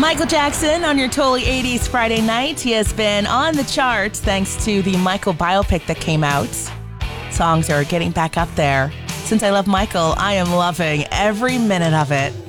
Michael Jackson on your Totally 80s Friday night. He has been on the charts thanks to the Michael biopic that came out. Songs are getting back up there. Since I love Michael, I am loving every minute of it.